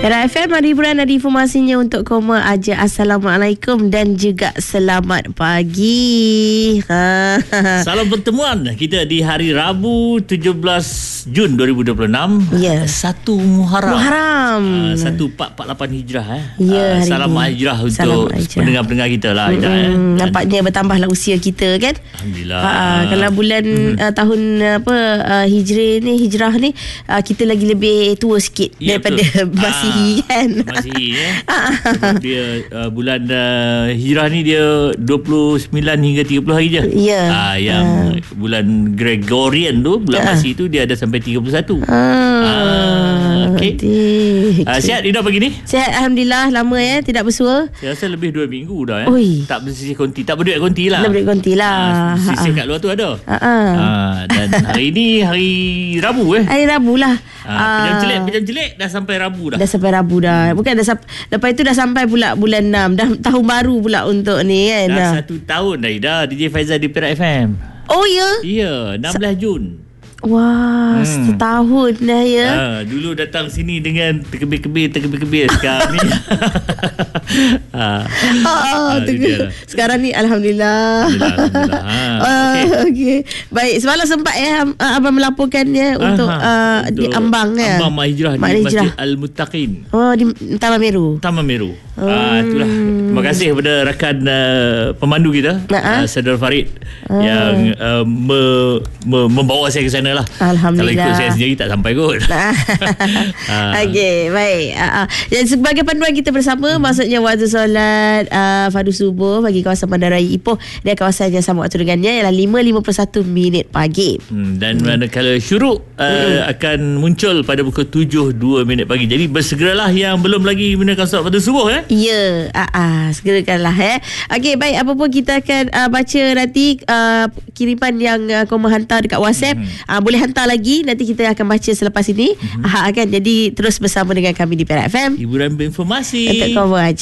Perak FM ada hiburan, ada informasinya untuk koma aja. Assalamualaikum dan juga selamat pagi. Salam pertemuan kita di hari Rabu 17 Jun 2026. Ya. 1 Muharram. 1448 Hijrah. Ya, salam Hijrah untuk pendengar-pendengar kita lah. Nampaknya bertambahlah usia kita kan. Alhamdulillah. Kalau bulan tahun Hijrah ni kita lagi lebih tua sikit daripada Masihi kan. Masihi sebab dia bulan Hijrah ni dia 29 hingga 30 hari je. Ya. Yang bulan Gregorian tu, bulan Masihi tu dia ada sampai 31. Okey. Sihat Ida pagi ni? Sihat Alhamdulillah. Lama tidak bersua. Saya rasa lebih 2 minggu dah Oi. Tak bersisih konti. Tak berduit konti lah. Tak berduit konti lah. Sisih kat luar tu ada. Dan hari ni hari Rabu Hari Rabu lah. Pejam celik dah sampai Rabu dah. Dah sampai Rabu dah. Bukan lepas itu dah sampai pula bulan 6. Dah tahun baru pula untuk ni kan. Dah 1 tahun dah Ida DJ Faizal di Perak FM. Oh ya? Ya, 16 Jun. Wah, setahun dah ya. Dulu datang sini dengan terkebir-kebir sekarang ni. Sekarang ni Alhamdulillah. Okay. Baik, semalam sempat abang melaporkannya untuk di Ambang Ambang Mak Hijrah di Masjid Al-Muttaqin. Di Taman Meru. Itulah. Terima kasih kepada rakan pemandu kita, Saudara Farid yang membawa saya ke sana lah. Alhamdulillah. Kalau ikut saya sendiri tak sampai kot. Okey, baik. Dan sebagai panduan kita bersama, maksudnya waktu solat fardu subuh bagi kawasan Bandaraya Ipoh dan kawasan yang sama waktu dengannya ialah 5:51 pagi. Dan manakala syuruk akan muncul pada pukul 7:02 pagi. Jadi bersegeralah yang belum lagi menunaikan solat fardu subuh Ya, segerakanlah Okey, baik, apa pun kita akan baca nanti kiriman yang koma hantar dekat WhatsApp. Boleh hantar lagi, nanti kita akan baca selepas ini. Kan, jadi terus bersama dengan kami di Perak FM. Hiburan berinformasi untuk koma aja.